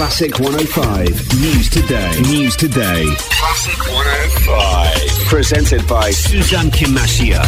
Classic 105 News Today. News Today. Classic 105. Presented by Suzanne Kimashia.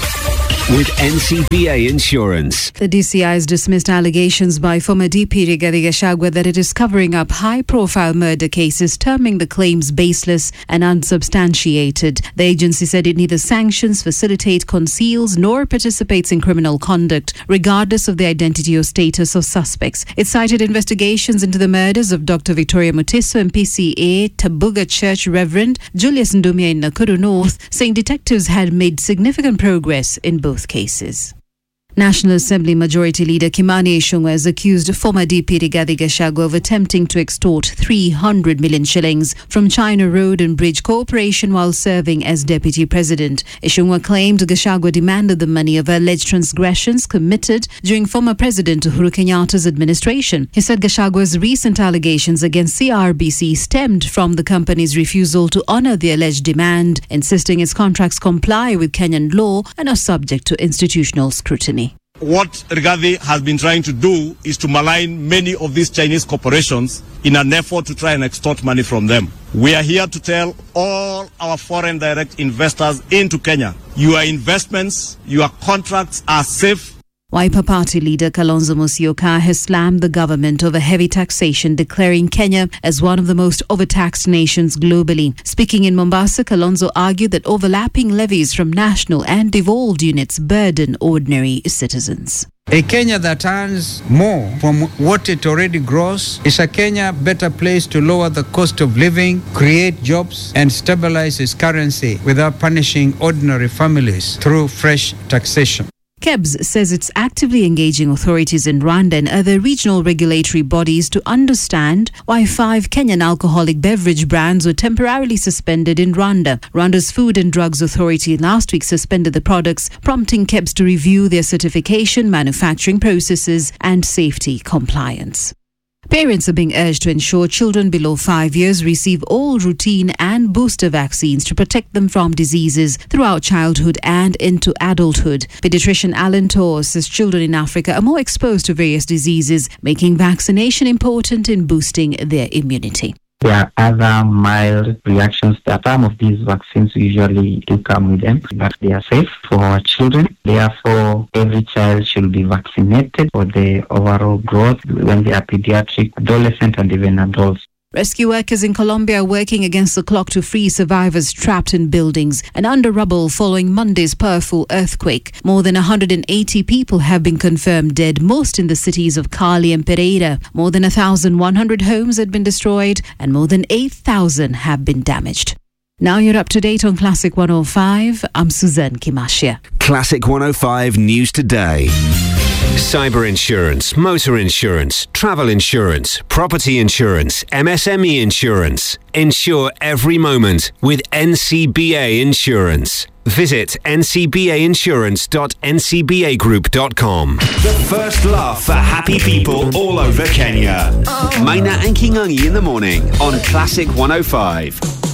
With NCBA Insurance. The DCI has dismissed allegations by former DP Rigathi Gachagua that it is covering up high-profile murder cases, terming the claims baseless and unsubstantiated. The agency said it neither sanctions, facilitates, conceals, nor participates in criminal conduct, regardless of the identity or status of suspects. It cited investigations into the murders of Dr. Victoria Mutiso and PCA Tabuga Church Reverend Julius Ndumia in Nakuru North, saying detectives had made significant progress in both cases. National Assembly Majority Leader Kimani Ichung'wah has accused former DP Rigathi Gachagua of attempting to extort 300 million shillings from China Road and Bridge Corporation while serving as Deputy President. Ichung'wah claimed Gachagua demanded the money of alleged transgressions committed during former President Uhuru Kenyatta's administration. He said Gachagua's recent allegations against CRBC stemmed from the company's refusal to honour the alleged demand, insisting its contracts comply with Kenyan law and are subject to institutional scrutiny. What Rigathi has been trying to do is to malign many of these Chinese corporations in an effort to try and extort money from them. We are here to tell all our foreign direct investors into Kenya, your investments, your contracts are safe. Wiper Party leader Kalonzo Musyoka has slammed the government over heavy taxation, declaring Kenya as one of the most overtaxed nations globally. Speaking in Mombasa, Kalonzo argued that overlapping levies from national and devolved units burden ordinary citizens. A Kenya that earns more from what it already grows is a Kenya better place to lower the cost of living, create jobs, and stabilize its currency without punishing ordinary families through fresh taxation. KEBS says it's actively engaging authorities in Rwanda and other regional regulatory bodies to understand why 5 Kenyan alcoholic beverage brands were temporarily suspended in Rwanda. Rwanda's Food and Drugs Authority last week suspended the products, prompting KEBS to review their certification, manufacturing processes, and safety compliance. Parents are being urged to ensure children below 5 years receive all routine and booster vaccines to protect them from diseases throughout childhood and into adulthood. Pediatrician Alan Torr says children in Africa are more exposed to various diseases, making vaccination important in boosting their immunity. There are other mild reactions that some of these vaccines usually do come with them, but they are safe for our children. Therefore, every child should be vaccinated for the overall growth when they are pediatric, adolescent, and even adults. Rescue workers in Colombia are working against the clock to free survivors trapped in buildings and under rubble following Monday's powerful earthquake. More than 180 people have been confirmed dead, most in the cities of Cali and Pereira. More than 1,100 homes had been destroyed and more than 8,000 have been damaged. Now you're up to date on Classic 105. I'm Suzanne Kimashia. Classic 105 News Today. Cyber insurance, motor insurance, travel insurance, property insurance, MSME insurance. Insure every moment with NCBA Insurance. Visit ncbainsurance.ncbagroup.com. The first laugh for happy people all over Kenya. Maina and Kingungi in the morning on Classic 105.